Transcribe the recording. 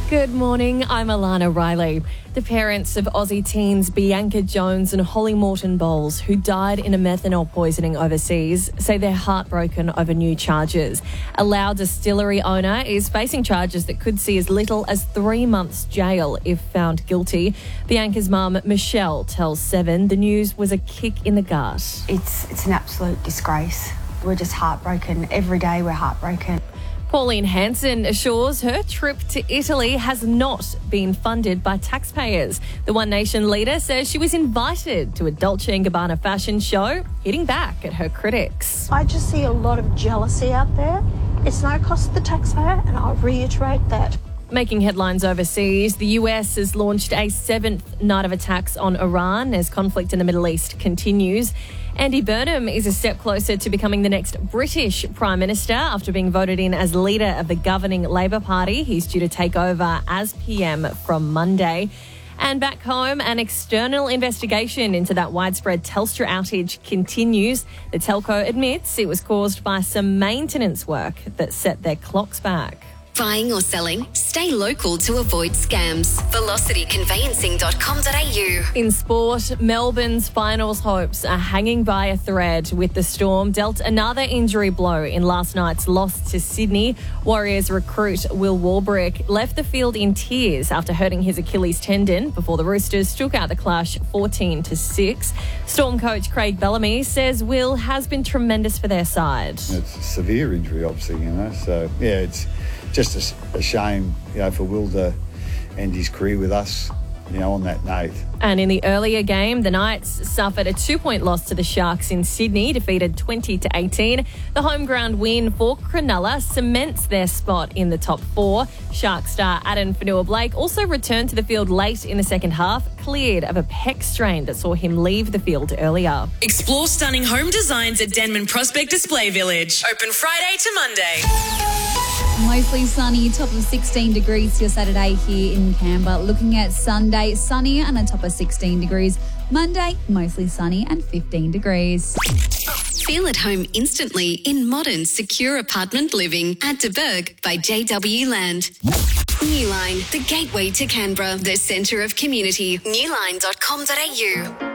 Good morning, I'm Alana Riley. The parents of Aussie teens Bianca Jones and Holly Morton Bowles, who died in a methanol poisoning overseas, say they're heartbroken over new charges. A Loud distillery owner is facing charges that could see as little as 3 months jail if found guilty. Bianca's mum, Michelle, tells Seven the news was a kick in the gut. It's an absolute disgrace. We're just heartbroken. Every day we're heartbroken. Pauline Hanson assures her trip to Italy has not been funded by taxpayers. The One Nation leader says she was invited to a Dolce & Gabbana fashion show, hitting back at her critics. I just see a lot of jealousy out there. It's no cost to the taxpayer, and I'll reiterate that. Making headlines overseas, the US has launched a 7th night of attacks on Iran as conflict in the Middle East continues. Andy Burnham is a step closer to becoming the next British Prime Minister after being voted in as leader of the governing Labor Party. He's due to take over as PM from Monday. And back home, an external investigation into that widespread Telstra outage continues. The telco admits it was caused by some maintenance work that set their clocks back. Buying or selling? Stay local to avoid scams. VelocityConveyancing.com.au. In sport, Melbourne's finals hopes are hanging by a thread with the Storm dealt another injury blow in last night's loss to Sydney. Warriors recruit Will Warbrick left the field in tears after hurting his Achilles tendon before the Roosters took out the clash 14-6. Storm coach Craig Bellamy says Will has been tremendous for their side. It's a severe injury, obviously, so yeah, it's just a shame, for Will to end his career with us, on that note. And in the earlier game, the Knights suffered a 2-point loss to the Sharks in Sydney, defeated 20-18. The home ground win for Cronulla cements their spot in the top 4. Shark star Adam Fanua-Blake also returned to the field late in the second half, cleared of a pec strain that saw him leave the field earlier. Explore stunning home designs at Denman Prospect Display Village. Open Friday to Monday. Mostly sunny, top of 16 degrees for your Saturday here in Canberra. Looking at Sunday, sunny and a top of 16 degrees. Monday, mostly sunny and 15 degrees. Feel at home instantly in modern, secure apartment living at De Burg by JW Land. Newline, the gateway to Canberra, the centre of community. Newline.com.au.